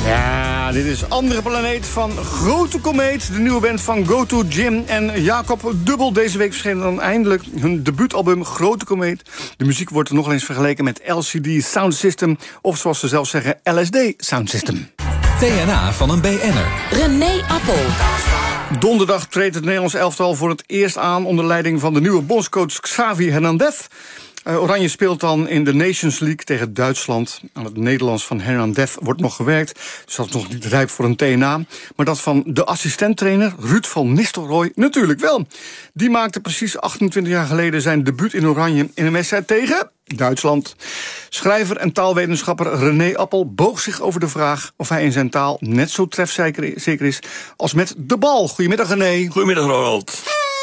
Ja, dit is Andere Planeet van Grote Komeet. De nieuwe band van Go To Gym en Jacob Dubbel. Deze week verscheen dan eindelijk hun debuutalbum Grote Komeet. De muziek wordt nog eens vergeleken met LCD Sound System. Of zoals ze zelf zeggen, LSD Sound System. TNA van een BN'er. René Appel. Donderdag treedt het Nederlands elftal voor het eerst aan onder leiding van de nieuwe bondscoach Xavi Hernandez. Oranje speelt dan in de Nations League tegen Duitsland. Aan het Nederlands van Hernandez wordt nog gewerkt, dus dat is nog niet rijp voor een TNA. Maar dat van de assistenttrainer Ruud van Nistelrooy natuurlijk wel. Die maakte precies 28 jaar geleden zijn debuut in Oranje in een wedstrijd tegen Duitsland. Schrijver en taalwetenschapper René Appel boog zich over de vraag of hij in zijn taal net zo trefzeker is als met de bal. Goedemiddag, René. Goedemiddag, Ronald.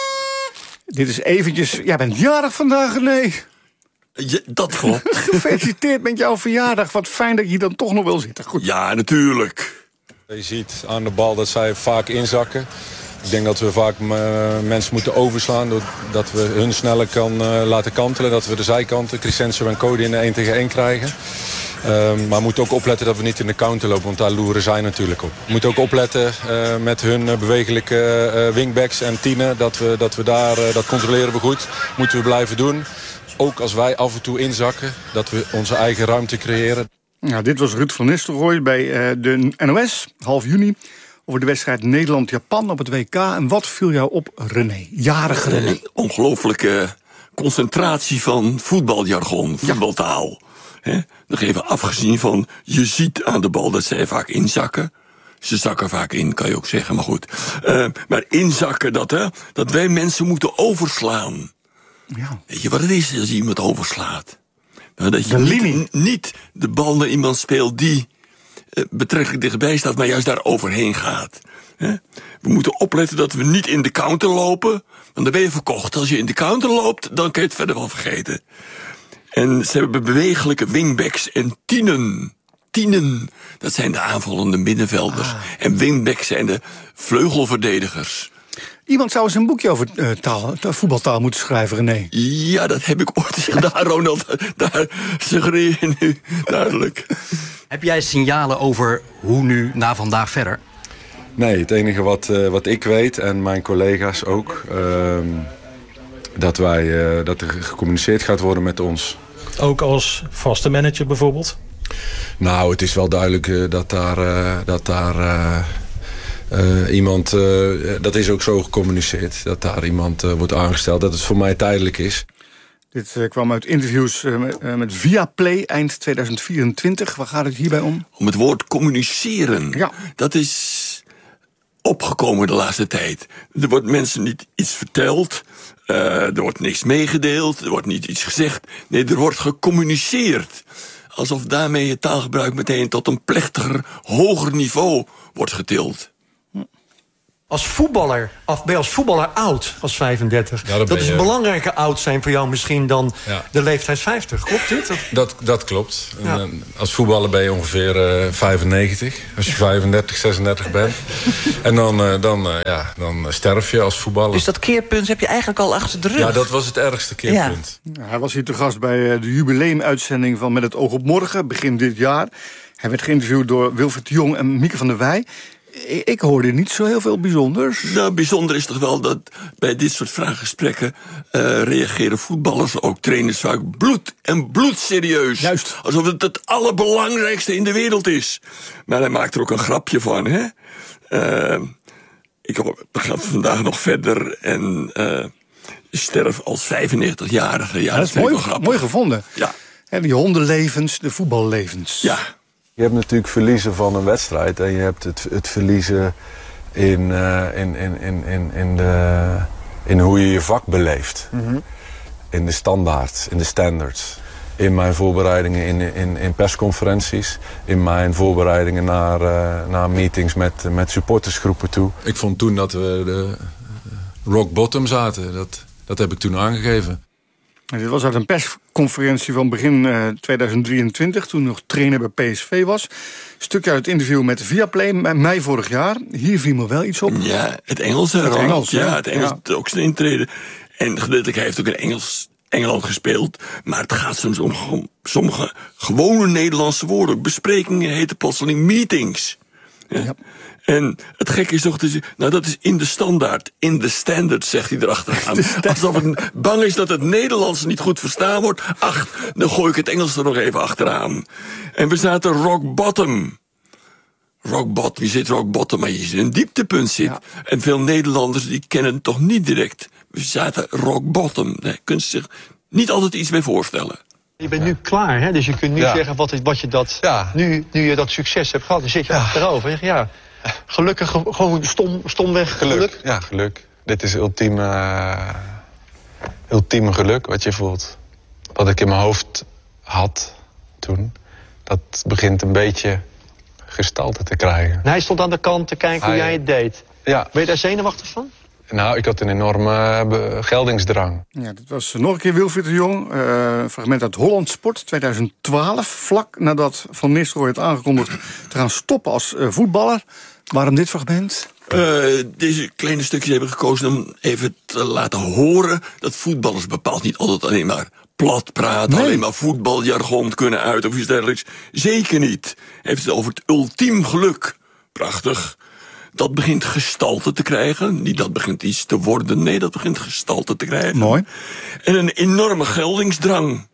Dit is eventjes... Jij bent jarig vandaag, René. Ja, dat klopt. Gefeliciteerd met jouw verjaardag. Wat fijn dat je hier dan toch nog wil zitten. Goed. Ja, natuurlijk. Je ziet aan de bal dat zij vaak inzakken. Ik denk dat we vaak mensen moeten overslaan, doordat we hun sneller kan laten kantelen. Dat we de zijkanten, Crescenzo en Cody in de 1 tegen 1 krijgen. Maar we moeten ook opletten dat we niet in de counter lopen, want daar loeren zij natuurlijk op. We moeten ook opletten met hun bewegelijke wingbacks en tienen. Dat we daar, dat controleren we goed. Moeten we blijven doen. Ook als wij af en toe inzakken, dat we onze eigen ruimte creëren. Nou, dit was Ruud van Nistelrooy bij de NOS, half juni, over de wedstrijd Nederland-Japan op het WK. En wat viel jou op, René? Jarige René. Een ongelooflijke concentratie van voetbaljargon, voetbaltaal. Ja. Nog even afgezien van, je ziet aan de bal dat zij vaak inzakken. Ze zakken vaak in, kan je ook zeggen, maar goed. Maar inzakken, dat wij mensen moeten overslaan. Ja. Weet je wat het is als je iemand overslaat? Nou, dat je niet de bal naar iemand speelt die betrekkelijk dichtbij staat, maar juist daar overheen gaat. We moeten opletten dat we niet in de counter lopen, want dan ben je verkocht. Als je in de counter loopt, dan kun je het verder wel vergeten. En ze hebben bewegelijke wingbacks en tienen. Tienen, dat zijn de aanvallende middenvelders. En wingbacks zijn de vleugelverdedigers. Iemand zou eens een boekje over voetbaltaal moeten schrijven, René. Ja, dat heb ik ooit gedaan, Ronald. Daar suggereer je nu duidelijk. Heb jij signalen over hoe nu na vandaag verder? Nee, het enige wat ik weet, en mijn collega's ook, dat er gecommuniceerd gaat worden met ons. Ook als vaste manager bijvoorbeeld? Nou, het is wel duidelijk dat daar iemand, dat is ook zo gecommuniceerd, dat daar iemand wordt aangesteld, dat het voor mij tijdelijk is. Dit kwam uit interviews met Viaplay eind 2024. Waar gaat het hierbij om? Om het woord communiceren. Ja. Dat is opgekomen de laatste tijd. Er wordt mensen niet iets verteld, er wordt niks meegedeeld, er wordt niet iets gezegd. Nee, er wordt gecommuniceerd. Alsof daarmee het taalgebruik meteen tot een plechtiger, hoger niveau wordt getild. Als voetballer, ben je als voetballer oud, als 35? Ja, dat is een belangrijker oud zijn voor jou misschien dan de leeftijd 50. Klopt dit? Dat klopt. Ja. Als voetballer ben je ongeveer 95. Als je 35, 36 bent. En dan sterf je als voetballer. Dus dat keerpunt heb je eigenlijk al achter de rug? Ja, dat was het ergste keerpunt. Ja. Hij was hier te gast bij de jubileumuitzending van Met het oog op morgen, begin dit jaar. Hij werd geïnterviewd door Wilfried de Jong en Mieke van der Wij. Ik hoorde niet zo heel veel bijzonders. Nou, bijzonder is toch wel dat bij dit soort vraaggesprekken reageren voetballers, ook trainers vaak bloedserieus. Juist. Alsof het allerbelangrijkste in de wereld is. Maar hij maakt er ook een grapje van, hè. Ik ga vandaag nog verder en sterf als 95-jarige. Ja, dat is mooi gevonden. Ja. En die hondenlevens, de voetballevens. Ja. Je hebt natuurlijk verliezen van een wedstrijd en je hebt het verliezen in hoe je je vak beleeft. Mm-hmm. In de standaard, in de standards. In mijn voorbereidingen in persconferenties. In mijn voorbereidingen naar meetings met supportersgroepen toe. Ik vond toen dat we de rock bottom zaten. Dat heb ik toen aangegeven. Dit was uit een persconferentie van begin 2023... toen nog trainer bij PSV was. Stukje uit het interview met Viaplay, mei vorig jaar. Hier viel me wel iets op. Ja, het Engels. Het Engels, ja. Het Engels ook zijn intrede. En gedeeltelijk, hij heeft ook een Engeland gespeeld. Maar het gaat soms om sommige gewone Nederlandse woorden. Besprekingen heten plotseling meetings. Ja. En het gekke is nog, dat is in de standaard. In de standard, zegt hij erachteraan. Alsof het bang is dat het Nederlands niet goed verstaan wordt. Ach, dan gooi ik het Engels er nog even achteraan. En we zaten rock bottom. Wie zit rock bottom? Maar je een dieptepunt zit. Ja. En veel Nederlanders die kennen het toch niet direct. We zaten rock bottom. Daar kun je zich niet altijd iets mee voorstellen. Je bent nu klaar, hè? Dus je kunt nu zeggen wat je dat... Ja. Nu je dat succes hebt gehad, dan zit je achterover. En zeg, gelukkig, gewoon stomweg geluk. Ja, geluk. Dit is ultieme geluk wat je voelt. Wat ik in mijn hoofd had toen, dat begint een beetje gestalte te krijgen. En hij stond aan de kant te kijken hoe jij het deed. Ja. Ben je daar zenuwachtig van? Nou, ik had een enorme geldingsdrang. Ja, dit was nog een keer Wilfried de Jong. Fragment uit Holland Sport 2012. Vlak nadat Van Nistelrooy had aangekondigd te gaan stoppen als voetballer. Waarom dit fragment? Deze kleine stukjes hebben gekozen om even te laten horen dat voetballers bepaald niet altijd alleen maar plat praten, alleen maar voetbaljargon kunnen uit of iets dergelijks. Zeker niet. Hij heeft het over het ultiem geluk. Prachtig. Dat begint gestalte te krijgen. Niet dat begint iets te worden, nee, dat begint gestalte te krijgen. Mooi. En een enorme geldingsdrang.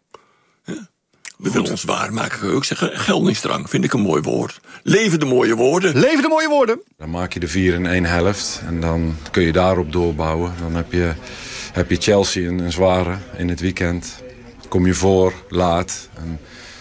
We willen ons waarmaken, kan ik ook zeggen. Geldingsdrang, vind ik een mooi woord. Leven de mooie woorden. Leven de mooie woorden. Dan maak je de 4 in 1 helft. En dan kun je daarop doorbouwen. Dan heb je Chelsea een zware in het weekend. Kom je voor, laat. En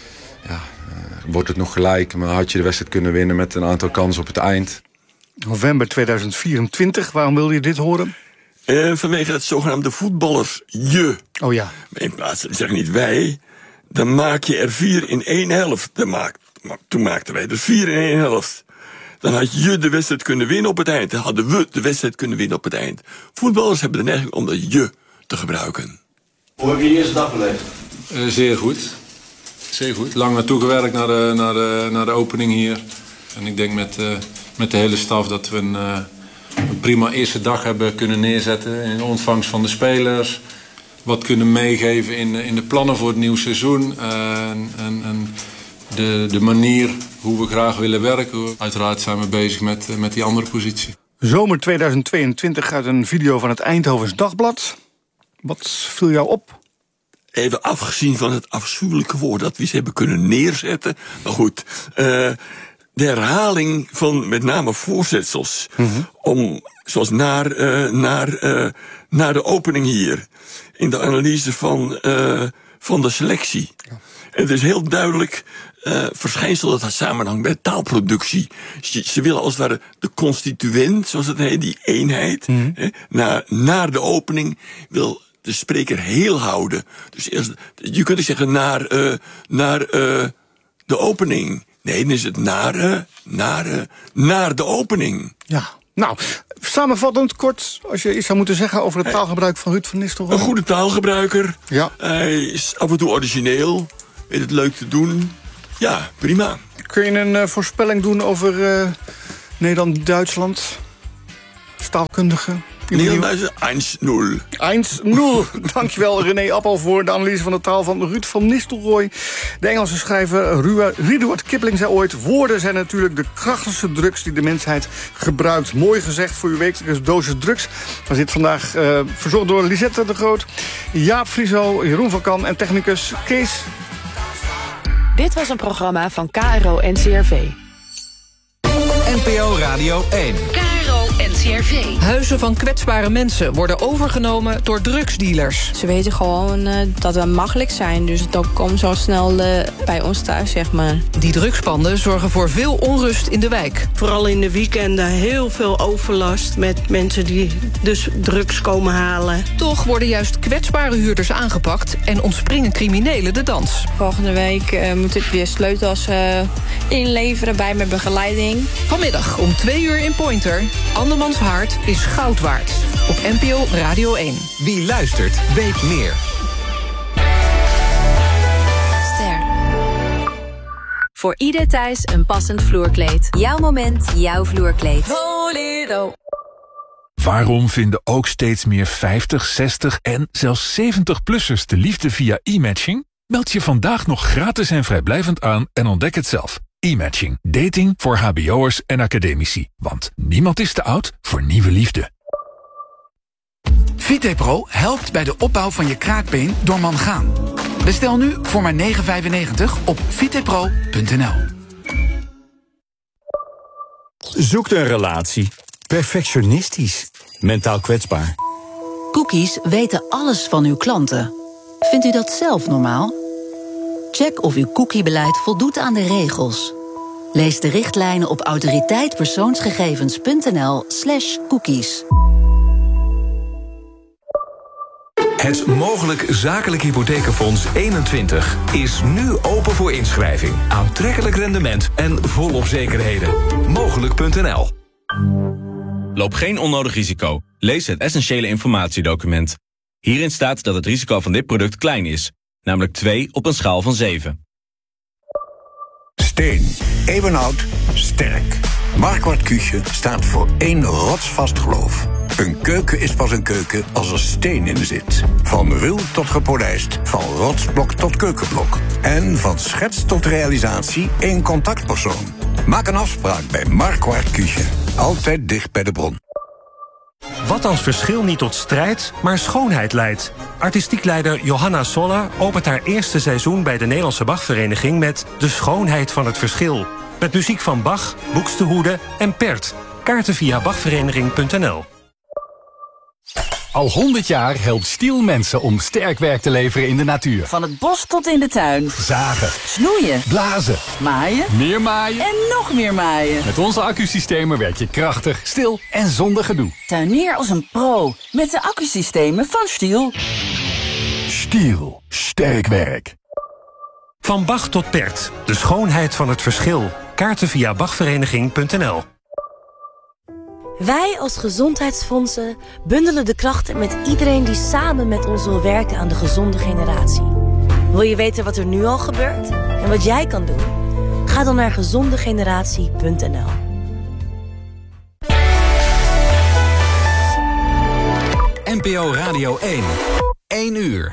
wordt het nog gelijk. Maar had je de wedstrijd kunnen winnen met een aantal kansen op het eind. November 2024, waarom wilde je dit horen? Vanwege het zogenaamde voetballers je. Oh ja. In plaats van, zeg niet wij, dan maak je er 4 in 1 helft. Toen maakten wij er 4 in 1 helft. Dan had je de wedstrijd kunnen winnen op het eind. Dan hadden we de wedstrijd kunnen winnen op het eind. Voetballers hebben de neiging om dat je te gebruiken. Hoe heb je de eerste dag beleefd? Zeer goed. Zeer goed. Lang naartoe gewerkt naar de opening hier. En ik denk met de hele staf dat we een prima eerste dag hebben kunnen neerzetten in de ontvangst van de spelers. Wat kunnen meegeven in de plannen voor het nieuwe seizoen. En de manier hoe we graag willen werken. Uiteraard zijn we bezig met die andere positie. Zomer 2022 uit een video van het Eindhovens Dagblad. Wat viel jou op? Even afgezien van het afschuwelijke woord dat we eens hebben kunnen neerzetten. Maar goed, de herhaling van met name voorzetsels. Om, zoals naar de opening hier. In de analyse van de selectie. Ja. En het is heel duidelijk verschijnsel dat samenhangt met taalproductie. Ze willen als het ware de constituent, zoals het heet, die eenheid. Naar de opening wil de spreker heel houden. Dus eerst, je kunt zeggen naar de opening. Nee, dan is het naar de opening. Ja, nou, samenvattend kort, als je iets zou moeten zeggen over het taalgebruik van Ruud van Nistelrooy. Een goede taalgebruiker. Ja. Hij is af en toe origineel. Weet het leuk te doen. Ja, prima. Kun je een voorspelling doen over Nederland-Duitsland? Taalkundige? Nederland 1-0. 1-0. Dankjewel René Appel voor de analyse van de taal van Ruud van Nistelrooy. De Engelse schrijver Rudyard Kipling zei ooit: woorden zijn natuurlijk de krachtigste drugs die de mensheid gebruikt. Mooi gezegd voor uw wekelijkse dosis drugs. We zit vandaag verzorgd door Lisette de Groot, Jaap Frieso, Jeroen van Kan en technicus Kees. Dit was een programma van KRO-NCRV. NPO Radio 1. KRO-NCRV. Huizen van kwetsbare mensen worden overgenomen door drugsdealers. Ze weten gewoon dat we makkelijk zijn, dus dan komen ze al snel bij ons thuis, zeg maar. Die drugspanden zorgen voor veel onrust in de wijk. Vooral in de weekenden heel veel overlast met mensen die dus drugs komen halen. Toch worden juist kwetsbare huurders aangepakt en ontspringen criminelen de dans. Volgende week moet ik weer sleutels inleveren bij mijn begeleiding. Vanmiddag om 2 uur in Pointer. Andermans hart is goud waard. Op NPO Radio 1. Wie luistert, weet meer. Ster. Voor ieder thuis een passend vloerkleed. Jouw moment, jouw vloerkleed. Waarom vinden ook steeds meer 50, 60 en zelfs 70-plussers de liefde via e-matching? Meld je vandaag nog gratis en vrijblijvend aan en ontdek het zelf. E-matching. Dating voor hbo'ers en academici. Want niemand is te oud voor nieuwe liefde. VitePro helpt bij de opbouw van je kraakbeen door mangaan. Bestel nu voor maar €9,95 op vitepro.nl. Zoekt een relatie. Perfectionistisch. Mentaal kwetsbaar. Cookies weten alles van uw klanten. Vindt u dat zelf normaal? Check of uw cookiebeleid voldoet aan de regels. Lees de richtlijnen op autoriteitpersoonsgegevens.nl/cookies. Het Mogelijk Zakelijk Hypothekenfonds 21 is nu open voor inschrijving. Aantrekkelijk rendement en volop zekerheden. Mogelijk.nl. Loop geen onnodig risico. Lees het essentiële informatiedocument. Hierin staat dat het risico van dit product klein is. Namelijk 2 op een schaal van 7. Steen. Eeuwenoud. Sterk. Marquardt Cuusje staat voor 1 rotsvast geloof. Een keuken is pas een keuken als er steen in zit. Van ruw tot gepolijst, van rotsblok tot keukenblok. En van schets tot realisatie 1 contactpersoon. Maak een afspraak bij Marquardt Cuusje. Altijd dicht bij de bron. Wat als verschil niet tot strijd, maar schoonheid leidt? Artistiek leider Johanna Soller opent haar eerste seizoen bij de Nederlandse Bachvereniging met De Schoonheid van het Verschil. Met muziek van Bach, Buxtehude en Pert. Kaarten via bachvereniging.nl. Al 100 jaar helpt Stihl mensen om sterk werk te leveren in de natuur. Van het bos tot in de tuin. Zagen. Snoeien. Blazen. Maaien. Meer maaien. En nog meer maaien. Met onze accusystemen werk je krachtig, stil en zonder gedoe. Tuinier als een pro met de accusystemen van Stihl. Stihl. Sterk werk. Van Bach tot Pert. De schoonheid van het verschil. Kaarten via bachvereniging.nl. Wij als gezondheidsfondsen bundelen de krachten met iedereen die samen met ons wil werken aan de gezonde generatie. Wil je weten wat er nu al gebeurt en wat jij kan doen? Ga dan naar gezondegeneratie.nl. NPO Radio 1. 1 uur.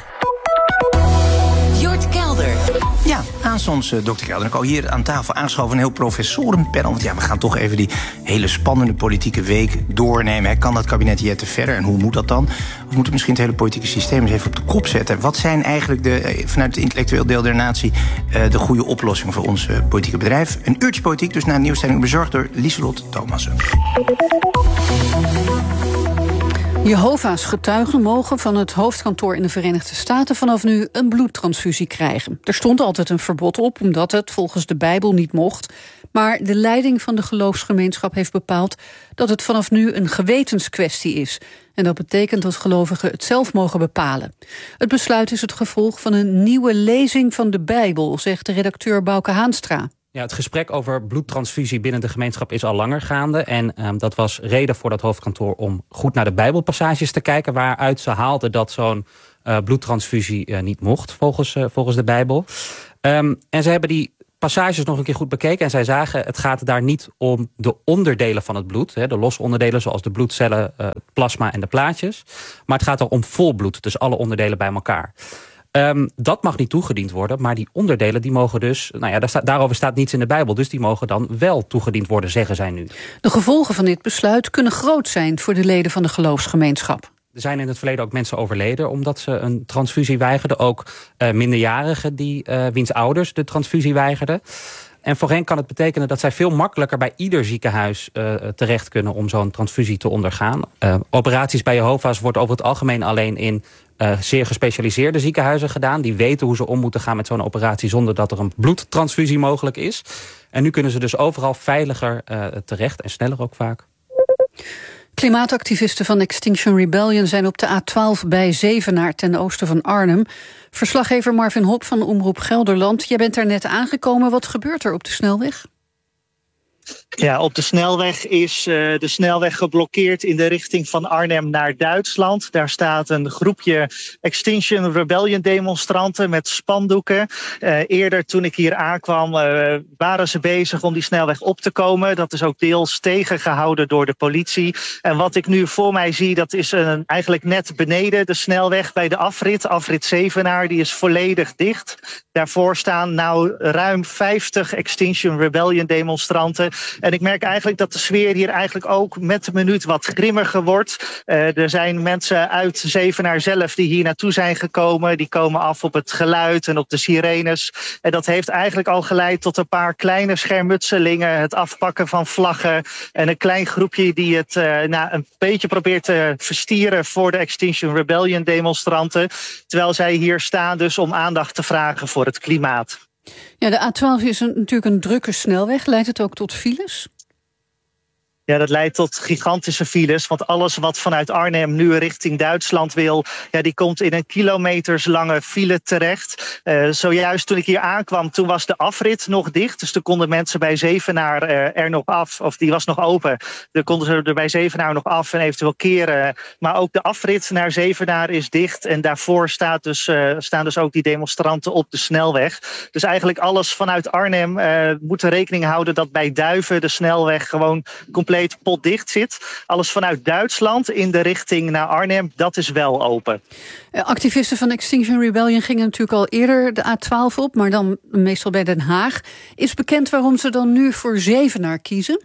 Jort Kelder. Ja, aanstonds Dr. Kelder. Ik al hier aan tafel aangeschoven een heel professorenpanel. Want ja, we gaan toch even die hele spannende politieke week doornemen. Kan dat kabinet hier te verder en hoe moet dat dan? Of moeten we misschien het hele politieke systeem eens even op de kop zetten? Wat zijn eigenlijk vanuit het intellectueel deel der natie de goede oplossingen voor ons politieke bedrijf? Een uurtje politiek, dus na een nieuwsstelling bezorgd door Lieselot Thomassen. Jehovah's getuigen mogen van het hoofdkantoor in de Verenigde Staten vanaf nu een bloedtransfusie krijgen. Er stond altijd een verbod op, omdat het volgens de Bijbel niet mocht. Maar de leiding van de geloofsgemeenschap heeft bepaald dat het vanaf nu een gewetenskwestie is. En dat betekent dat gelovigen het zelf mogen bepalen. Het besluit is het gevolg van een nieuwe lezing van de Bijbel, zegt de redacteur Bouke Haanstra. Ja, het gesprek over bloedtransfusie binnen de gemeenschap is al langer gaande. En dat was reden voor dat hoofdkantoor om goed naar de Bijbelpassages te kijken, waaruit ze haalden dat zo'n bloedtransfusie niet mocht volgens de Bijbel. En ze hebben die passages nog een keer goed bekeken en zij zagen, het gaat daar niet om de onderdelen van het bloed, de losse onderdelen zoals de bloedcellen, het plasma en de plaatjes. Maar het gaat er om vol bloed, dus alle onderdelen bij elkaar. Dat mag niet toegediend worden, maar die onderdelen die mogen dus, daarover staat niets in de Bijbel, dus die mogen dan wel toegediend worden, zeggen zij nu. De gevolgen van dit besluit kunnen groot zijn voor de leden van de geloofsgemeenschap. Er zijn in het verleden ook mensen overleden omdat ze een transfusie weigerden. Ook minderjarigen wiens ouders de transfusie weigerden. En voor hen kan het betekenen dat zij veel makkelijker bij ieder ziekenhuis terecht kunnen om zo'n transfusie te ondergaan. Operaties bij Jehovah's wordt over het algemeen alleen in zeer gespecialiseerde ziekenhuizen gedaan. Die weten hoe ze om moeten gaan met zo'n operatie zonder dat er een bloedtransfusie mogelijk is. En nu kunnen ze dus overal veiliger terecht en sneller ook vaak. Klimaatactivisten van Extinction Rebellion zijn op de A12 bij Zevenaar ten oosten van Arnhem. Verslaggever Marvin Hop van Omroep Gelderland. Jij bent daar net aangekomen. Wat gebeurt er op de snelweg? Ja, op de snelweg is de snelweg geblokkeerd in de richting van Arnhem naar Duitsland. Daar staat een groepje Extinction Rebellion demonstranten met spandoeken. Eerder toen ik hier aankwam waren ze bezig om die snelweg op te komen. Dat is ook deels tegengehouden door de politie. En wat ik nu voor mij zie, dat is eigenlijk net beneden de snelweg bij de afrit Zevenaar. Die is volledig dicht. Daarvoor staan nou ruim 50 Extinction Rebellion demonstranten. En ik merk eigenlijk dat de sfeer hier eigenlijk ook met de minuut wat grimmiger wordt. Er zijn mensen uit Zevenaar zelf die hier naartoe zijn gekomen. Die komen af op het geluid en op de sirenes. En dat heeft eigenlijk al geleid tot een paar kleine schermutselingen. Het afpakken van vlaggen. En een klein groepje die het een beetje probeert te verstieren voor de Extinction Rebellion demonstranten. Terwijl zij hier staan dus om aandacht te vragen voor het klimaat. Ja, de A12 is natuurlijk een drukke snelweg. Leidt het ook tot files? Ja, dat leidt tot gigantische files. Want alles wat vanuit Arnhem nu richting Duitsland wil, ja, die komt in een kilometerslange file terecht. Zojuist toen ik hier aankwam, toen was de afrit nog dicht. Dus toen konden mensen bij Zevenaar er nog af. Of die was nog open. Dan konden ze er bij Zevenaar nog af en eventueel keren. Maar ook de afrit naar Zevenaar is dicht. En daarvoor staan dus ook die demonstranten op de snelweg. Dus eigenlijk alles vanuit Arnhem moet er rekening houden dat bij Duiven de snelweg gewoon compleet potdicht zit. Alles vanuit Duitsland in de richting naar Arnhem, dat is wel open. Activisten van Extinction Rebellion gingen natuurlijk al eerder de A12 op, maar dan meestal bij Den Haag. Is bekend waarom ze dan nu voor Zevenaar kiezen?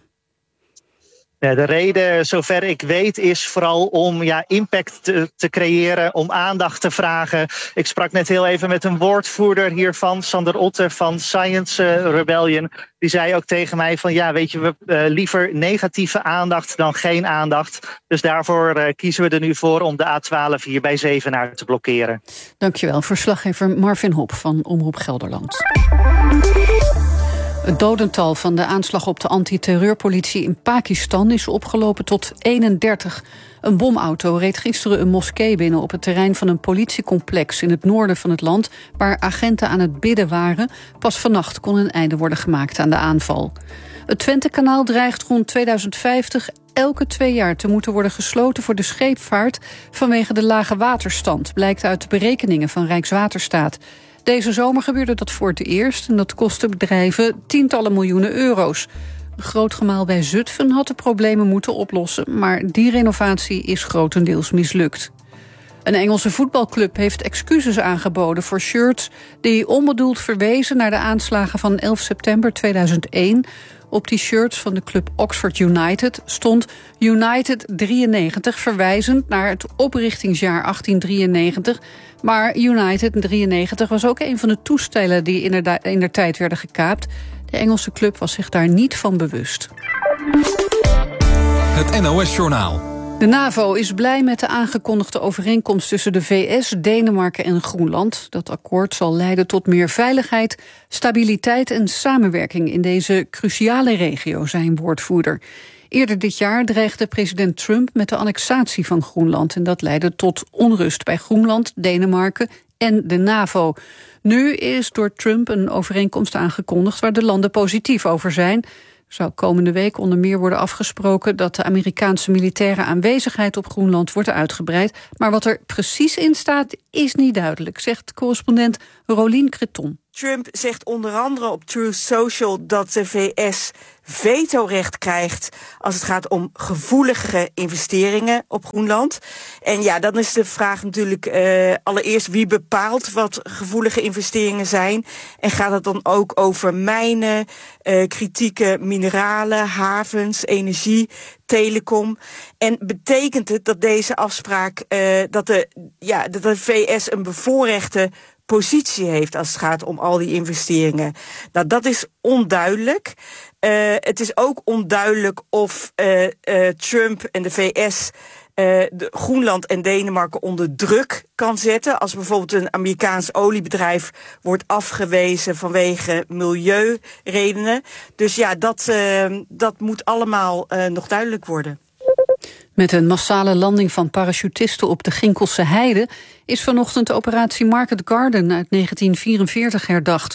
Ja, de reden, zover ik weet, is vooral om impact te creëren, om aandacht te vragen. Ik sprak net heel even met een woordvoerder hiervan, Sander Otte van Science Rebellion. Die zei ook tegen mij van weet je, we liever negatieve aandacht dan geen aandacht. Dus daarvoor kiezen we er nu voor om de A12 hier bij Zevenaar te blokkeren. Dankjewel, verslaggever Marvin Hop van Omroep Gelderland. Het dodental van de aanslag op de antiterreurpolitie in Pakistan is opgelopen tot 31. Een bomauto reed gisteren een moskee binnen op het terrein van een politiecomplex in het noorden van het land, waar agenten aan het bidden waren. Pas vannacht kon een einde worden gemaakt aan de aanval. Het Twentekanaal dreigt rond 2050 elke 2 jaar te moeten worden gesloten voor de scheepvaart vanwege de lage waterstand, blijkt uit de berekeningen van Rijkswaterstaat. Deze zomer gebeurde dat voor het eerst en dat kostte bedrijven tientallen miljoenen euro's. Een groot gemaal bij Zutphen had de problemen moeten oplossen, maar die renovatie is grotendeels mislukt. Een Engelse voetbalclub heeft excuses aangeboden voor shirts die onbedoeld verwezen naar de aanslagen van 11 september 2001. Op die shirts van de club Oxford United stond United 93, verwijzend naar het oprichtingsjaar 1893. Maar United 93 was ook een van de toestellen die indertijd werden gekaapt. De Engelse club was zich daar niet van bewust. Het NOS-journaal. De NAVO is blij met de aangekondigde overeenkomst tussen de VS, Denemarken en Groenland. Dat akkoord zal leiden tot meer veiligheid, stabiliteit en samenwerking in deze cruciale regio, zei een woordvoerder. Eerder dit jaar dreigde president Trump met de annexatie van Groenland en dat leidde tot onrust bij Groenland, Denemarken en de NAVO. Nu is door Trump een overeenkomst aangekondigd waar de landen positief over zijn. Zou komende week onder meer worden afgesproken dat de Amerikaanse militaire aanwezigheid op Groenland wordt uitgebreid. Maar wat er precies in staat is niet duidelijk, zegt correspondent Rolien Creton. Trump zegt onder andere op Truth Social dat de VS vetorecht krijgt als het gaat om gevoelige investeringen op Groenland. En ja, dan is de vraag natuurlijk allereerst wie bepaalt wat gevoelige investeringen zijn. En gaat het dan ook over mijnen, kritieke mineralen, havens, energie, telecom. En betekent het dat deze afspraak dat de VS een bevoorrechte positie heeft als het gaat om al die investeringen? Nou, dat is onduidelijk. Het is ook onduidelijk of Trump en de VS Groenland en Denemarken onder druk kan zetten. Als bijvoorbeeld een Amerikaans oliebedrijf wordt afgewezen vanwege milieuredenen. Dus ja, dat moet allemaal nog duidelijk worden. Met een massale landing van parachutisten op de Ginkelse Heide is vanochtend de operatie Market Garden uit 1944 herdacht.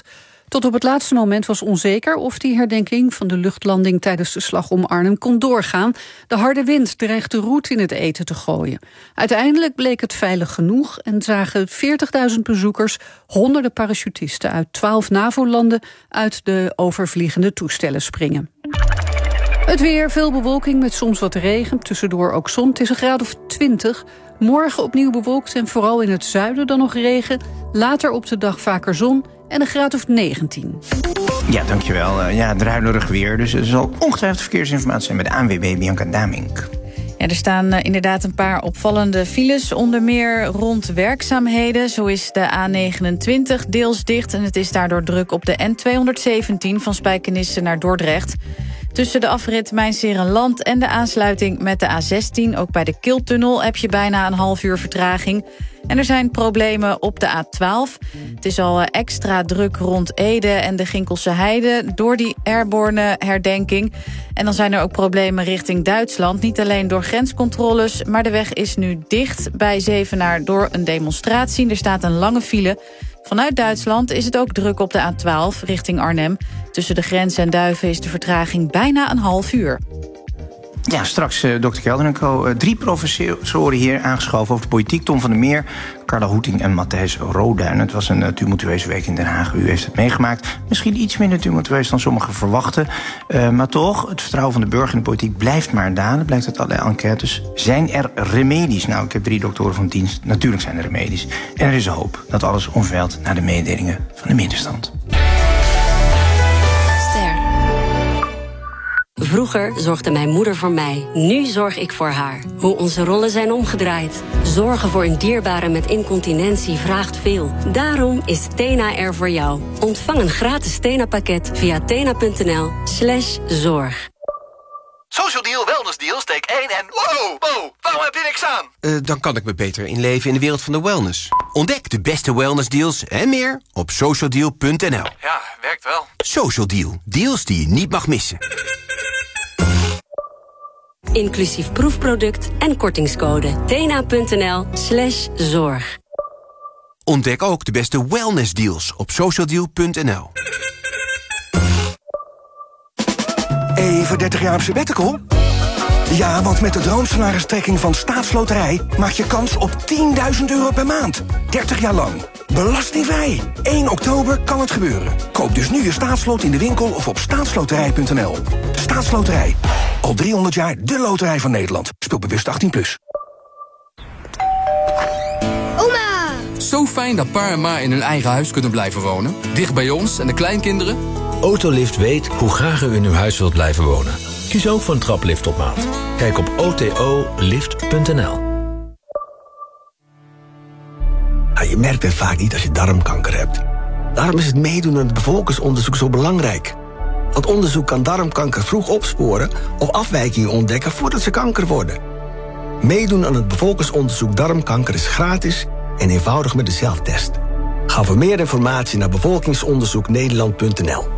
Tot op het laatste moment was onzeker of die herdenking van de luchtlanding tijdens de slag om Arnhem kon doorgaan. De harde wind dreigt de roet in het eten te gooien. Uiteindelijk bleek het veilig genoeg en zagen 40.000 bezoekers honderden parachutisten uit 12 NAVO-landen uit de overvliegende toestellen springen. Het weer, veel bewolking met soms wat regen, tussendoor ook zon. Het is een graad of 20. Morgen opnieuw bewolkt en vooral in het zuiden dan nog regen. Later op de dag vaker zon en een graad of 19. Ja, dankjewel. Druilerig weer, dus er zal ongetwijfeld verkeersinformatie zijn bij de ANWB Bianca Damink. Ja, er staan inderdaad een paar opvallende files, onder meer rond werkzaamheden. Zo is de A29 deels dicht en het is daardoor druk op de N217 van Spijkenisse naar Dordrecht. Tussen de afrit Mijnserenland en de aansluiting met de A16... ook bij de Kiltunnel heb je bijna een half uur vertraging. En er zijn problemen op de A12. Het is al extra druk rond Ede en de Ginkelse Heide... door die airborne herdenking. En dan zijn er ook problemen richting Duitsland. Niet alleen door grenscontroles, maar de weg is nu dicht bij Zevenaar... door een demonstratie. Er staat een lange file. Vanuit Duitsland is het ook druk op de A12 richting Arnhem. Tussen de grens en Duiven is de vertraging bijna een half uur. Ja, straks Dr. Kelder en Co. 3 professoren hier aangeschoven over de politiek. Tom van der Meer, Carla Hoeting en Matthijs Roduin. Het was een tumultueuze week in Den Haag. U heeft het meegemaakt. Misschien iets minder tumultueus dan sommigen verwachten. Maar toch, het vertrouwen van de burger in de politiek blijft maar dalen. Blijkt uit allerlei enquêtes. Zijn er remedies? Nou, ik heb 3 doktoren van dienst. Natuurlijk zijn er remedies. En er is hoop dat alles omveilt naar de mededelingen van de middenstand. Vroeger zorgde mijn moeder voor mij, nu zorg ik voor haar. Hoe onze rollen zijn omgedraaid. Zorgen voor een dierbare met incontinentie vraagt veel. Daarom is Tena er voor jou. Ontvang een gratis Tena-pakket via tena.nl/zorg. Social Deal, Wellness Deal, steek 1 en... Wow, waarom heb je niks aan? Dan kan ik me beter inleven in de wereld van de wellness. Ontdek de beste wellness deals en meer op socialdeal.nl. Ja, werkt wel. Social Deal, deals die je niet mag missen. Inclusief proefproduct en kortingscode tena.nl/zorg. Ontdek ook de beste wellness deals op socialdeal.nl. Even 30 jaar op sabbatical? Ja, want met de droomsalaristrekking van Staatsloterij maak je kans op €10.000 per maand. 30 jaar lang. Belastingvrij. 1 oktober kan het gebeuren. Koop dus nu je staatslot in de winkel of op staatsloterij.nl. De Staatsloterij. Al 300 jaar de loterij van Nederland. Speel bewust 18+. Oma! Zo fijn dat pa en ma in hun eigen huis kunnen blijven wonen. Dicht bij ons en de kleinkinderen. Autolift weet hoe graag u in uw huis wilt blijven wonen. Kies ook voor een traplift op maat. Kijk op otolift.nl. Je merkt het vaak niet als je darmkanker hebt. Daarom is het meedoen aan het bevolkingsonderzoek zo belangrijk. Want onderzoek kan darmkanker vroeg opsporen of afwijkingen ontdekken voordat ze kanker worden. Meedoen aan het bevolkingsonderzoek darmkanker is gratis en eenvoudig met de zelftest. Ga voor meer informatie naar bevolkingsonderzoeknederland.nl.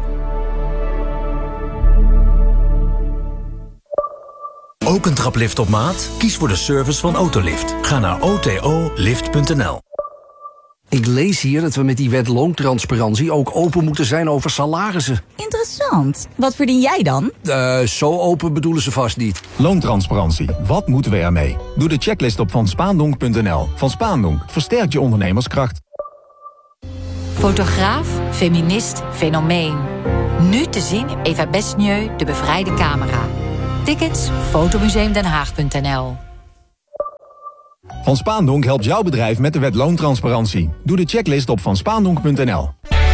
Ook een traplift op maat? Kies voor de service van Autolift. Ga naar otolift.nl. Ik lees hier dat we met die wet loontransparantie ook open moeten zijn over salarissen. Interessant. Wat verdien jij dan? Zo open bedoelen ze vast niet. Loontransparantie. Wat moeten we ermee? Doe de checklist op vanspaandonk.nl. Van Spaandonk versterkt je ondernemerskracht. Fotograaf, feminist, fenomeen. Nu te zien in Eva Besnieu, De Bevrijde Camera. Tickets, fotomuseumdenhaag.nl. Van Spaandonk helpt jouw bedrijf met de wet loontransparantie. Doe de checklist op vanspaandonk.nl.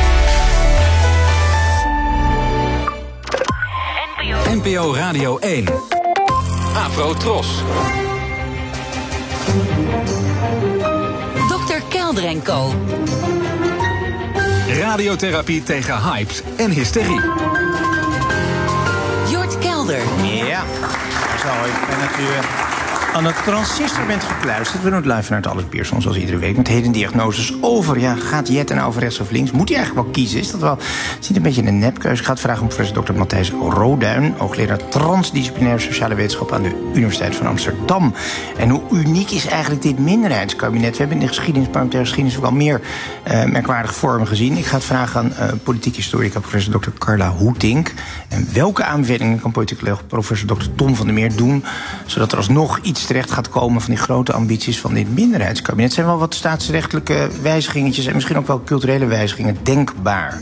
NPO Radio 1. Afro Tros. Dr. Kelder en Co. Radiotherapie tegen hypes en hysterie. Jort Kelder. Ja, zo, ik ben het u Aan het transistor bent gekluisterd. We doen het live vanuit Alles Pierson, zoals iedere week. Met heden diagnoses over. Ja, gaat Jette nou over rechts of links? Moet hij eigenlijk wel kiezen? Is niet een beetje een nepkeuze? Ik ga het vragen om professor Dr. Matthijs Roduin, hoogleraar transdisciplinaire sociale wetenschap aan de Universiteit van Amsterdam. En hoe uniek is eigenlijk dit minderheidskabinet? We hebben in de geschiedenis, parlementaire geschiedenis, ook al meer merkwaardige vormen gezien. Ik ga het vragen aan politiek historica professor Dr. Carla Hoetink. En welke aanbevelingen kan politiek professor Dr. Tom van der Meer doen, zodat er alsnog iets terecht gaat komen van die grote ambities van dit minderheidskabinet? Er zijn wel wat staatsrechtelijke wijzigingetjes en misschien ook wel culturele wijzigingen denkbaar.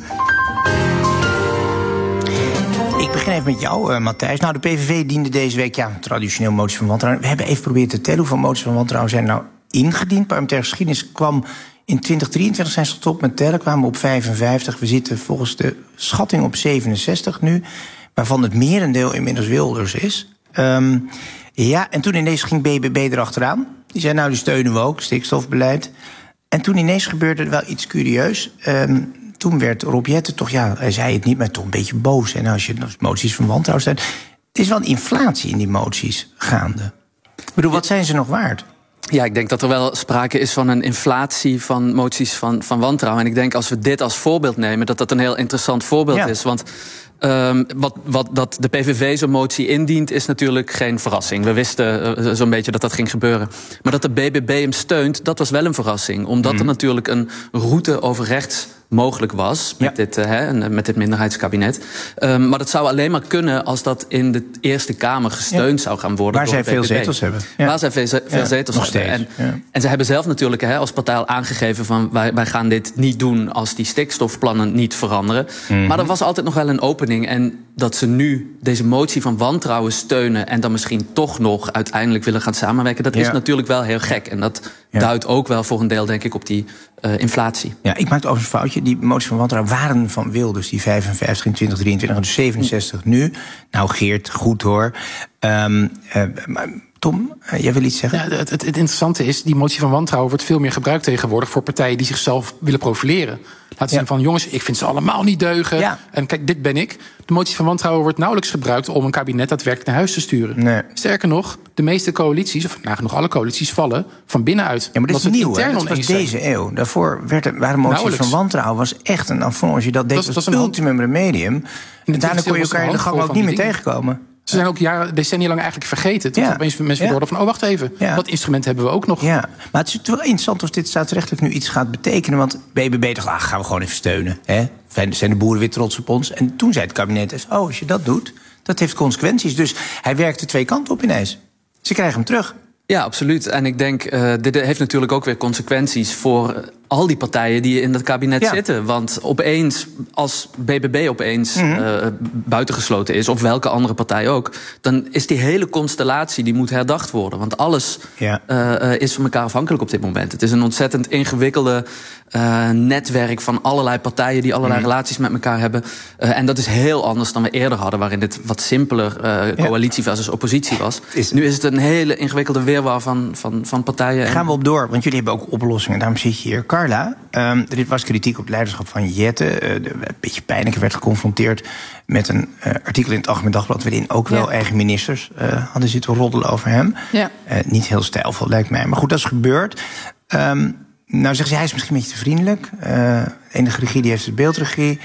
Ik begin even met jou, Matthijs. Nou, de PVV diende deze week traditioneel motie van wantrouwen. We hebben even geprobeerd te tellen hoeveel moties van wantrouwen zijn nou ingediend. Parlementaire geschiedenis kwam in 2023 zijn ze gestopt met tellen, kwamen we op 55. We zitten volgens de schatting op 67 nu, waarvan het merendeel inmiddels Wilders is. En toen ineens ging BBB erachteraan. Die zei, nou, die steunen we ook, stikstofbeleid. En toen ineens gebeurde er wel iets curieus. Toen werd Rob Jetten toch, hij zei het niet, maar toch een beetje boos. En als je moties van wantrouwen stelt, er is wel een inflatie in die moties gaande. Ik bedoel, wat zijn ze nog waard? Ja, ik denk dat er wel sprake is van een inflatie van moties van wantrouwen. En ik denk als we dit als voorbeeld nemen, dat een heel interessant voorbeeld is. Want dat de PVV zo'n motie indient, is natuurlijk geen verrassing. We wisten zo'n beetje dat dat ging gebeuren. Maar dat de BBB hem steunt, dat was wel een verrassing. Omdat er natuurlijk een route over rechts mogelijk was met dit minderheidskabinet. Maar dat zou alleen maar kunnen als dat in de Eerste Kamer gesteund zou gaan worden. Waar zij veel zetels hebben. Ja. Waar zij veel zetels hebben. En ze hebben zelf natuurlijk als partij al aangegeven van wij gaan dit niet doen als die stikstofplannen niet veranderen. Maar er was altijd nog wel een opening. En dat ze nu deze motie van wantrouwen steunen en dan misschien toch nog uiteindelijk willen gaan samenwerken, dat is natuurlijk wel heel gek. En dat duidt ook wel voor een deel, denk ik, op die inflatie. Ja, ik maakte overigens een foutje. Die moties van wantrouwen waren van Wilders, die 55 in 2023, dus 67 nu. Nou, Geert, goed hoor. Tom, jij wil iets zeggen? Ja, het interessante is, die motie van wantrouwen wordt veel meer gebruikt tegenwoordig voor partijen die zichzelf willen profileren. Laten zien van, jongens, ik vind ze allemaal niet deugen. Ja. En kijk, dit ben ik. De motie van wantrouwen wordt nauwelijks gebruikt om een kabinet daadwerkelijk naar huis te sturen. Nee. Sterker nog, de meeste coalities, of nagenoeg alle coalities, vallen van binnenuit. Ja, maar dat is nieuw, hè? Dat was deze eeuw. Daarvoor waren moties van wantrouwen was echt een affront. Als je dat deed, was het ultimum remedium. En daarna kon je elkaar in de gang ook niet meer tegenkomen. Ze zijn ook decennia lang eigenlijk vergeten. Toen opeens mensen hoorden van, wacht even, dat instrument hebben we ook nog. Ja, maar het is wel interessant of dit staatsrechtelijk nu iets gaat betekenen. Want BBB dacht, gaan we gewoon even steunen. Hè? Zijn de boeren weer trots op ons? En toen zei het kabinet, als je dat doet, dat heeft consequenties. Dus hij werkte twee kanten op ineens. Ze krijgen hem terug. Ja, absoluut. En ik denk, dit heeft natuurlijk ook weer consequenties voor al die partijen die in dat kabinet zitten. Want opeens, als BBB opeens buitengesloten is, of welke andere partij ook, dan is die hele constellatie, die moet herdacht worden. Want alles is van elkaar afhankelijk op dit moment. Het is een ontzettend ingewikkelde netwerk van allerlei partijen die allerlei relaties met elkaar hebben. En dat is heel anders dan we eerder hadden, waarin dit wat simpeler coalitie versus oppositie was. Nu is het een hele ingewikkelde weerwar van partijen. Gaan we op door, want jullie hebben ook oplossingen. Daarom zit je hier. Carla, er was kritiek op het leiderschap van Jette. Een beetje pijnlijk, werd geconfronteerd met een artikel in het Algemeen Dagblad, waarin ook wel eigen ministers hadden zitten roddelen over hem. Ja. Niet heel stijlvol, lijkt mij. Maar goed, dat is gebeurd. Nou zeggen ze, hij is misschien een beetje te vriendelijk. De enige regie die heeft de beeldregie.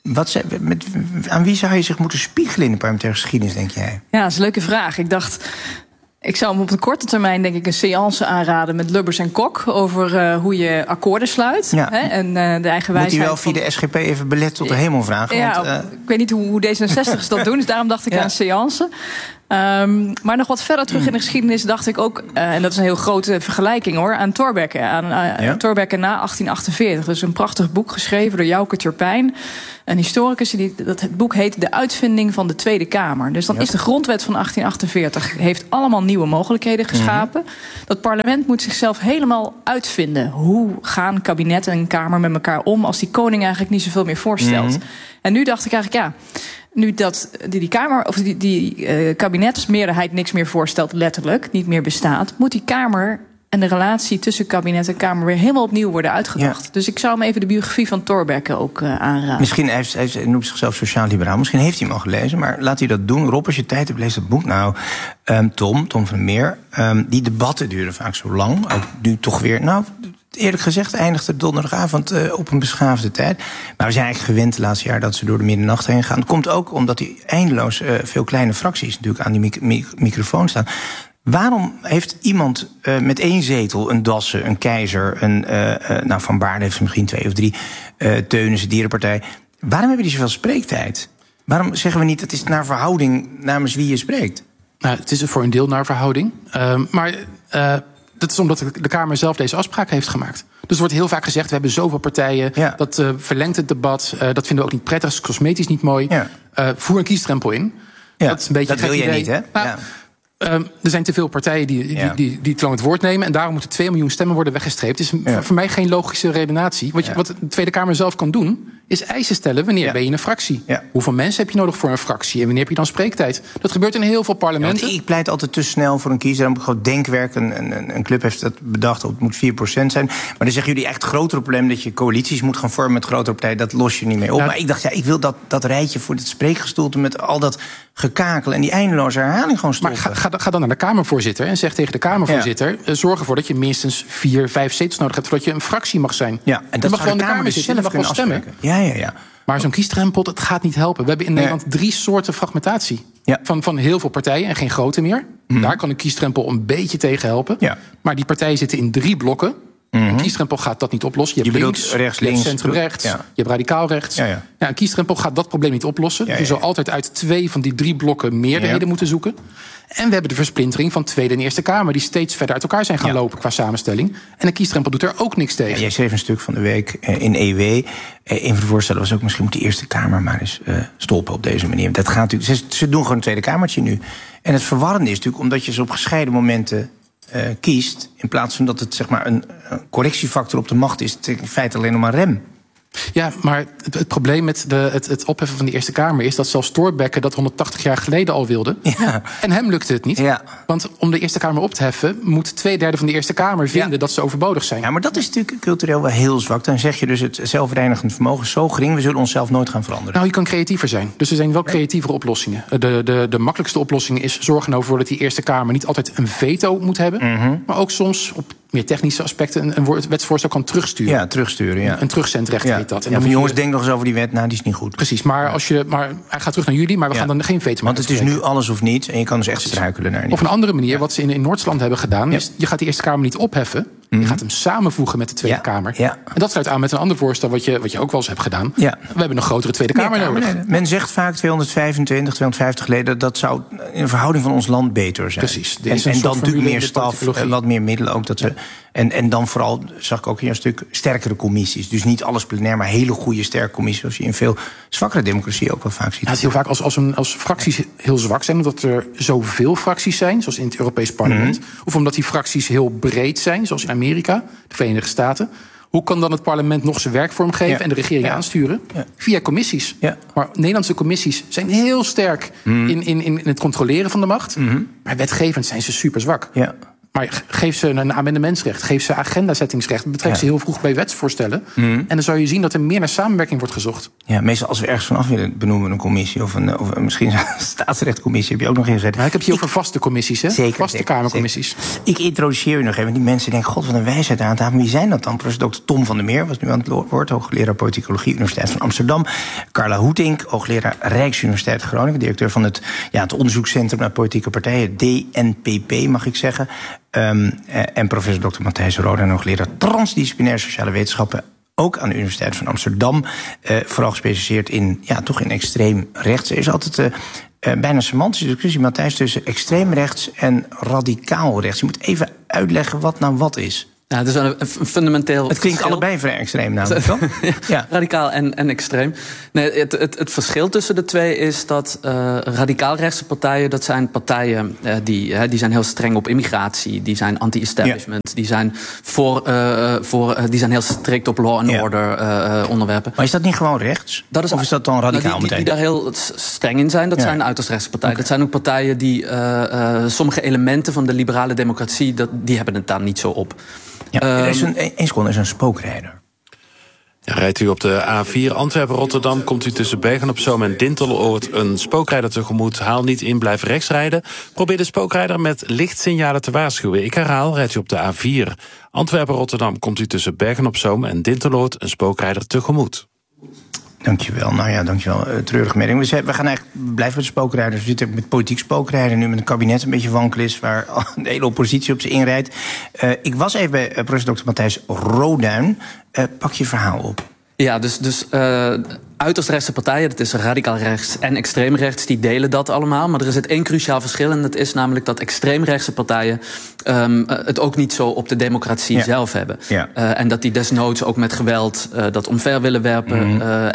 Aan wie zou je zich moeten spiegelen in de parlementaire geschiedenis, denk jij? Ja, dat is een leuke vraag. Ik dacht, ik zou hem op de korte termijn, denk ik, een séance aanraden met Lubbers en Kok over hoe je akkoorden sluit. Ja. Hè, en de eigen wijsheid. Moet hij wel via de SGP even belet tot de hemel vragen? Ja, want, ik weet niet hoe D66's dat doen, dus daarom dacht ik aan een séance. Maar nog wat verder terug in de geschiedenis dacht ik ook, en dat is een heel grote vergelijking hoor, aan Thorbecke. Thorbecke na 1848. Dat is een prachtig boek geschreven door Jouke Turpijn, een historicus. Het boek heet De Uitvinding van de Tweede Kamer. Dus dan is de grondwet van 1848 heeft allemaal nieuwe mogelijkheden geschapen. Dat parlement moet zichzelf helemaal uitvinden. Hoe gaan kabinet en kamer met elkaar om als die koning eigenlijk niet zoveel meer voorstelt? En nu dacht ik eigenlijk, nu dat die Kamer of die kabinetsmeerderheid niks meer voorstelt, letterlijk, niet meer bestaat, moet die Kamer en de relatie tussen kabinet en Kamer weer helemaal opnieuw worden uitgedacht. Ja. Dus ik zou hem even de biografie van Thorbecke ook aanraden. Misschien hij noemt zichzelf sociaal-liberaal. Misschien heeft hij hem al gelezen, maar laat hij dat doen. Rob, als je tijd hebt, lees dat boek. Nou, Tom van der Meer, die debatten duren vaak zo lang. Ook nu toch weer, eerlijk gezegd eindigt het donderdagavond op een beschaafde tijd. Maar we zijn eigenlijk gewend de laatste jaar dat ze door de middernacht heen gaan. Dat komt ook omdat die eindeloos veel kleine fracties natuurlijk aan die microfoon staan. Waarom heeft iemand met 1 zetel, een Dassen, een Keizer, Van Baarle heeft misschien 2 of 3, Teunissen, Dierenpartij. Waarom hebben die zoveel spreektijd? Waarom zeggen we niet, het is naar verhouding namens wie je spreekt? Nou, het is voor een deel naar verhouding. Maar dat is omdat de Kamer zelf deze afspraak heeft gemaakt. Dus er wordt heel vaak gezegd, we hebben zoveel partijen, dat verlengt het debat. Dat vinden we ook niet prettig, is cosmetisch niet mooi. Voer een kiesdrempel in. Ja, dat is een beetje dat wil jij niet, hè? Er zijn te veel partijen die te lang het woord nemen. En daarom moeten 2 miljoen stemmen worden weggestreept. Het is voor mij geen logische redenatie. Wat de Tweede Kamer zelf kan doen, is eisen stellen. Wanneer ben je een fractie? Hoeveel mensen heb je nodig voor een fractie? En wanneer heb je dan spreektijd? Dat gebeurt in heel veel parlementen. Ik pleit altijd te snel voor een kiezer. Dan moet gewoon denkwerk. Een club heeft dat bedacht. Het moet 4% zijn. Maar dan zeggen jullie echt het grotere probleem dat je coalities moet gaan vormen met grotere partijen. Dat los je niet mee op. Maar ik dacht, ik wil dat rijtje voor het spreekgestoelte met al dat gekakel en die eindeloze herhaling gewoon stoppen. Maar ga dan naar de Kamervoorzitter en zeg tegen de Kamervoorzitter, zorg ervoor dat je minstens 4, 5 zetels nodig hebt voordat je een fractie mag zijn. Ja, en dat mag gewoon de Kamer zitten, mag wel stemmen. Ja. Maar zo'n kiesdrempel, dat gaat niet helpen. We hebben in Nederland 3 soorten fragmentatie. Van heel veel partijen en geen grote meer. Daar kan een kiesdrempel een beetje tegen helpen. Maar die partijen zitten in 3 blokken. Een kiesdrempel gaat dat niet oplossen. Je hebt links, links, centrum rechts, je hebt radicaal rechts. Een kiesdrempel gaat dat probleem niet oplossen. Je zal altijd uit 2 van die 3 blokken meerderheden moeten zoeken. En we hebben de versplintering van Tweede en Eerste Kamer, die steeds verder uit elkaar zijn gaan lopen qua samenstelling. En een kiesdrempel doet er ook niks tegen. Jij schreef een stuk van de week in EW. Een van de voorstellen was ook, misschien moet de Eerste Kamer maar eens stolpen op deze manier. Dat gaat natuurlijk. Ze doen gewoon een Tweede Kamertje nu. En het verwarrende is natuurlijk, omdat je ze op gescheiden momenten kiest, in plaats van dat het zeg maar een correctiefactor op de macht is, het in feite alleen nog maar rem. Ja, maar het probleem met het opheffen van die Eerste Kamer is dat zelfs Thorbecke dat 180 jaar geleden al wilde. Ja. En hem lukte het niet. Ja. Want om de Eerste Kamer op te heffen, moet 2/3 van de Eerste Kamer vinden dat ze overbodig zijn. Ja, maar dat is natuurlijk cultureel wel heel zwak. Dan zeg je dus het zelfreinigend vermogen is zo gering, we zullen onszelf nooit gaan veranderen. Nou, je kan creatiever zijn. Dus er zijn wel creatievere oplossingen. De makkelijkste oplossing is zorgen ervoor dat die Eerste Kamer niet altijd een veto moet hebben. Maar ook soms op meer technische aspecten een wetsvoorstel kan terugsturen. Ja, terugsturen, ja. Een terugzendrecht heet dat. En dan jongens, denk nog eens over die wet. Nou, die is niet goed. Precies, maar hij gaat terug naar jullie, maar we gaan dan geen veto maken. Want het is nu alles of niets en je kan dus echt struikelen naar. Of een andere manier, wat ze in Noord-Land hebben gedaan, is je gaat de Eerste Kamer niet opheffen. Je gaat hem samenvoegen met de Tweede Kamer. Ja. En dat sluit aan met een ander voorstel wat je ook wel eens hebt gedaan. Ja. We hebben een grotere Tweede Kamer nodig. Men zegt vaak 225, 250 leden. Dat zou in de verhouding van ons land beter zijn. Precies. En dan natuurlijk meer staf, wat meer middelen ook. En dan vooral, zag ik ook hier een stuk sterkere commissies. Dus niet alles plenair, maar hele goede sterke commissies. Zoals je in veel zwakkere democratieën ook wel vaak ziet. Ja, het is heel vaak als fracties heel zwak zijn, omdat er zoveel fracties zijn, zoals in het Europees Parlement. Of omdat die fracties heel breed zijn, zoals in Amerika, de Verenigde Staten. Hoe kan dan het parlement nog zijn werkvorm geven en de regering aansturen? Ja. Via commissies. Ja. Maar Nederlandse commissies zijn heel sterk in het controleren van de macht. Maar wetgevend zijn ze super zwak. Ja. Maar geef ze een amendementsrecht, geef ze agendazettingsrecht, betrek ze heel vroeg bij wetsvoorstellen. En dan zou je zien dat er meer naar samenwerking wordt gezocht. Ja, meestal als we ergens vanaf willen benoemen een commissie of misschien een staatsrechtcommissie heb je ook nog ingezet. Maar ik heb hier over vaste commissies, hè? Zeker, vaste Kamercommissies. Zeker. Ik introduceer u nog even, die mensen denken, god, wat een wijsheid aan tafel. Wie zijn dat dan? Professor Dr. Tom van der Meer was nu aan het woord, hoogleraar politicologie, Universiteit van Amsterdam. Carla Hoetink, hoogleraar Rijksuniversiteit Groningen, directeur van het onderzoekscentrum naar politieke partijen, DNPP mag ik zeggen. En professor Dr. Matthijs Roda, hoogleraar transdisciplinaire sociale wetenschappen, ook aan de Universiteit van Amsterdam. Vooral gespecialiseerd in extreem rechts. Er is altijd bijna een semantische discussie, Matthijs, tussen extreem rechts en radicaal rechts. Je moet even uitleggen wat nou wat is. Ja, het is een fundamenteel. Het klinkt allebei vrij extreem, namelijk, toch? Ja. Radicaal en extreem. Nee, het verschil tussen de twee is dat radicaal-rechtse partijen, dat zijn partijen die zijn heel streng op immigratie, die zijn anti-establishment, die zijn die zijn heel strikt op law and order onderwerpen. Maar is dat niet gewoon rechts? Of is dat dan radicaal meteen? Die daar heel streng in zijn, dat zijn uiterst rechtse partijen. Okay. Dat zijn ook partijen die sommige elementen van de liberale democratie, die hebben het daar niet zo op. Ja, er is een spookrijder. Ja, rijdt u op de A4 Antwerpen-Rotterdam, komt u tussen Bergen-op-Zoom en Dinteloord een spookrijder tegemoet. Haal niet in, blijf rechts rijden. Probeer de spookrijder met lichtsignalen te waarschuwen. Ik herhaal, rijdt u op de A4 Antwerpen-Rotterdam, komt u tussen Bergen-op-Zoom en Dinteloord een spookrijder tegemoet. Dankjewel. Nou ja, dankjewel. Treurige melding. We gaan eigenlijk blijven met spookrijders. We zitten met politiek spookrijden, nu met een kabinet een beetje wankel is, waar de hele oppositie op ze inrijdt. Ik was even bij professor Dr. Matthijs Roduin. Pak je verhaal op. Ja, dus uiterst rechtse partijen, dat is radicaal rechts en extreem rechts, die delen dat allemaal. Maar er is het één cruciaal verschil en dat is namelijk dat extreemrechtse partijen het ook niet zo op de democratie zelf hebben. Ja. En dat die desnoods ook met geweld dat omver willen werpen